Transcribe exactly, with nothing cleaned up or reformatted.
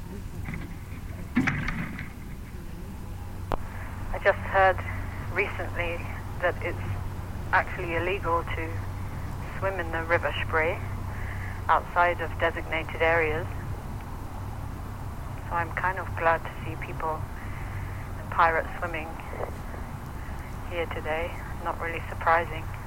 I just heard recently that it's actually illegal to swim in the River Spree outside of designated areas. So I'm kind of glad to see people and pirates swimming here today. Not really surprising.